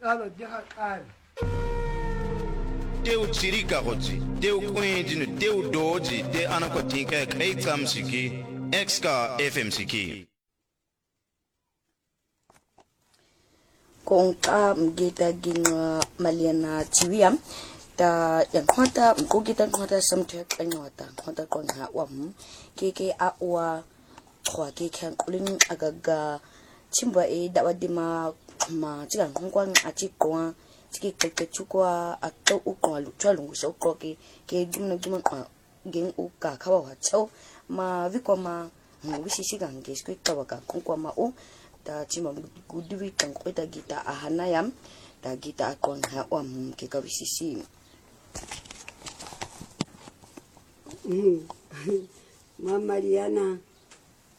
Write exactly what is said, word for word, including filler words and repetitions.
alo jaha qala teu tsirika gotsi teu kwendino teu doji te anakotinka kaitsam siki exka fm siki kung ka mgita ginga maliana chiwiam ta yang khota ko kita khota samthek anyota khota kon ha wam ke ke a wa khwa ke khan ulin agaga chimba e dawadima ma chigan kwang a chi kwa chi ke ke chukwa a to u kwa lu chwa lu so ko ke ke gimna gimna kwa gen u ka khawa wa chau ma vikoma ngu shi gan ke skwi ka wa ka kwa ma u ta chima guduwi kan ko ta gita a hanayam ta gita kon ha wam ke ka wisisi Ma Mariana